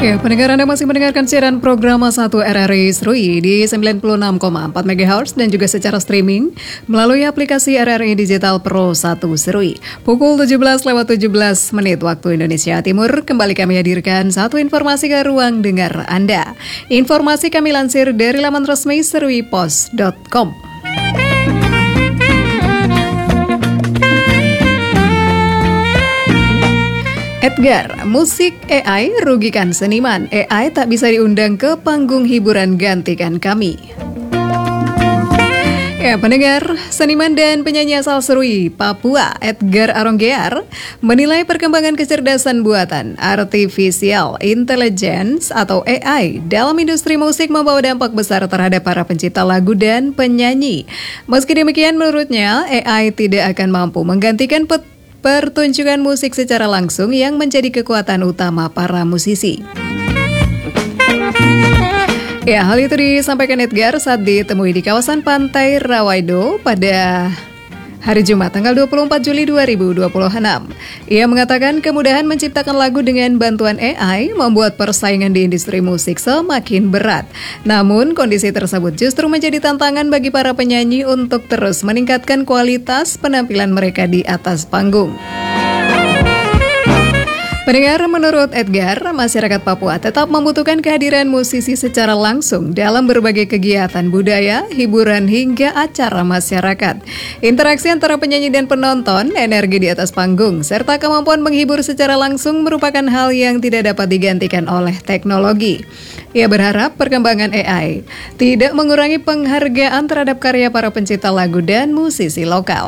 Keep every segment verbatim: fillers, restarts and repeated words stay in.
Ya, pendengar Anda masih mendengarkan siaran program satu R R I Serui di sembilan puluh enam koma empat megahertz dan juga secara streaming melalui aplikasi R R I Digital Pro satu Serui. Pukul tujuh belas lewat tujuh belas menit waktu Indonesia Timur, kembali kami hadirkan satu informasi ke ruang dengar Anda. Informasi kami lansir dari laman resmi serui pos dot com. Edgar, musik A I rugikan seniman. A I tak bisa diundang ke panggung hiburan, gantikan kami. Ya, pendengar, seniman dan penyanyi asal Serui, Papua, Edgar Aronggear, menilai perkembangan kecerdasan buatan artificial intelligence atau A I dalam industri musik membawa dampak besar terhadap para pencipta lagu dan penyanyi. Meski demikian, menurutnya A I tidak akan mampu menggantikan pet pertunjukan musik secara langsung yang menjadi kekuatan utama para musisi. Ya, hal itu disampaikan Edgar saat ditemui di kawasan Pantai Rawaido pada hari Jumat tanggal dua puluh empat Juli dua ribu dua puluh enam. Ia mengatakan kemudahan menciptakan lagu dengan bantuan A I membuat persaingan di industri musik semakin berat. Namun kondisi tersebut justru menjadi tantangan bagi para penyanyi untuk terus meningkatkan kualitas penampilan mereka di atas panggung. Pendengar, menurut Edgar, masyarakat Papua tetap membutuhkan kehadiran musisi secara langsung dalam berbagai kegiatan budaya, hiburan, hingga acara masyarakat. Interaksi antara penyanyi dan penonton, energi di atas panggung, serta kemampuan menghibur secara langsung merupakan hal yang tidak dapat digantikan oleh teknologi. Ia berharap perkembangan A I tidak mengurangi penghargaan terhadap karya para pencipta lagu dan musisi lokal.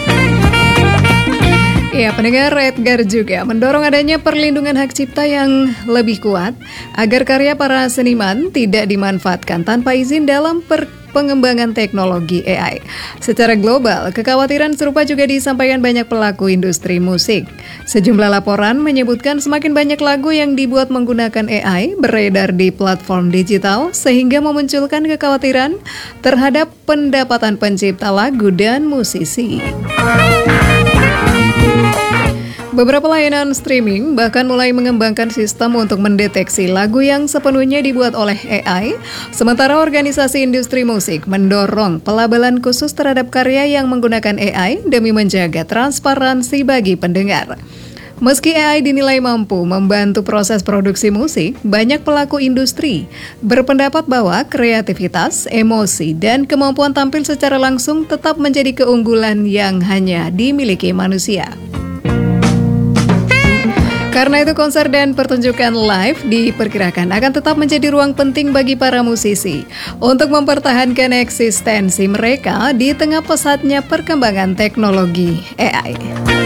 Ya, pendengar, Edgar juga mendorong adanya perlindungan hak cipta yang lebih kuat agar karya para seniman tidak dimanfaatkan tanpa izin dalam per pengembangan teknologi A I. Secara global, kekhawatiran serupa juga disampaikan banyak pelaku industri musik. Sejumlah laporan menyebutkan semakin banyak lagu yang dibuat menggunakan A I beredar di platform digital sehingga memunculkan kekhawatiran terhadap pendapatan pencipta lagu dan musisi. Beberapa layanan streaming bahkan mulai mengembangkan sistem untuk mendeteksi lagu yang sepenuhnya dibuat oleh A I, sementara organisasi industri musik mendorong pelabelan khusus terhadap karya yang menggunakan A I demi menjaga transparansi bagi pendengar. Meski A I dinilai mampu membantu proses produksi musik, banyak pelaku industri berpendapat bahwa kreativitas, emosi, dan kemampuan tampil secara langsung tetap menjadi keunggulan yang hanya dimiliki manusia. Karena itu, konser dan pertunjukan live diperkirakan akan tetap menjadi ruang penting bagi para musisi untuk mempertahankan eksistensi mereka di tengah pesatnya perkembangan teknologi A I.